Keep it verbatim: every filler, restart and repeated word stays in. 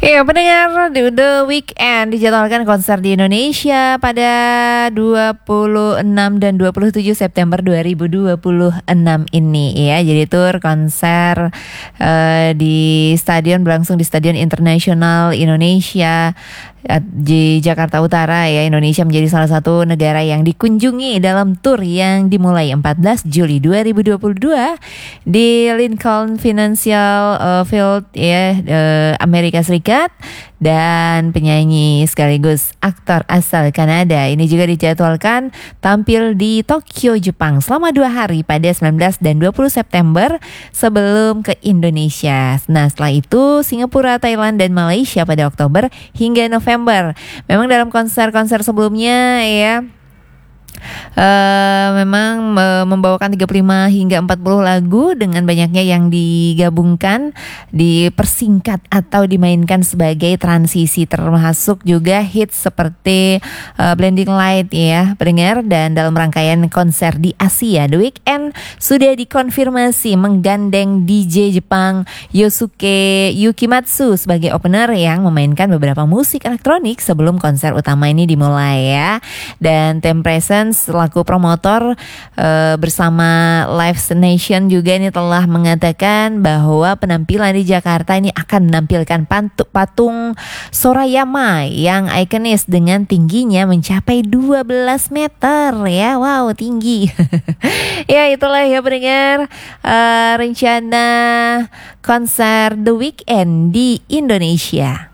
Ya, pendengar The The Weekend dijadwalkan konser di Indonesia pada dua puluh enam dan dua puluh tujuh September dua ribu dua puluh enam ini ya. Jadi tur konser uh, di stadion berlangsung di Stadion Internasional Indonesia di Jakarta Utara ya. Indonesia menjadi salah satu negara yang dikunjungi dalam tur yang dimulai empat belas Juli dua ribu dua puluh dua di Lincoln Financial uh, Field ya, uh, Amerika Serikat. Dan penyanyi sekaligus aktor asal Kanada ini juga dijadwalkan tampil di Tokyo, Jepang selama dua hari pada sembilan belas dan dua puluh September sebelum ke Indonesia. Nah, setelah itu Singapura, Thailand, dan Malaysia pada Oktober hingga November. Memang dalam konser-konser sebelumnya ya, Uh, memang uh, membawakan tiga puluh lima hingga empat puluh lagu dengan banyaknya yang digabungkan, dipersingkat atau dimainkan sebagai transisi, termasuk juga hits seperti uh, Blinding Light ya pendengar. Dan dalam rangkaian konser di Asia, The Weeknd sudah dikonfirmasi menggandeng D J Jepang Yosuke Yukimatsu sebagai opener yang memainkan beberapa musik elektronik sebelum konser utama ini dimulai ya. Dan Tem Presence selaku promotor uh, bersama Live Nation juga ini telah mengatakan bahwa penampilan di Jakarta ini akan menampilkan pantu, patung Sorayama yang ikonis dengan tingginya mencapai dua belas meter ya. Wow, tinggi. Ya, itulah ya pendengar uh, rencana konser The Weeknd di Indonesia.